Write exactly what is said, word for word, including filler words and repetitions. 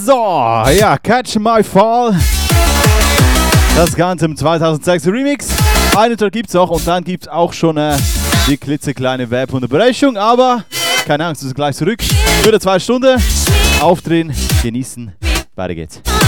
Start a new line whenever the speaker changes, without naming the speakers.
So, ja, Catch My Fall. Das Ganze im zweitausendsechs Remix. Einen Tag gibt's noch und dann gibt's auch schon äh, die klitzekleine Werbeunterbrechung. Aber keine Angst, wir sind gleich zurück. Für die zwei Stunden aufdrehen, genießen. Weiter geht's.